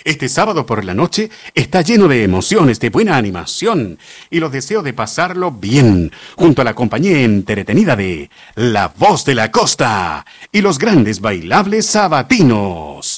Este sábado por la noche está lleno de emociones, de buena animación y los deseos de pasarlo bien junto a la compañía entretenida de La Voz de la Costa y los grandes bailables sabatinos.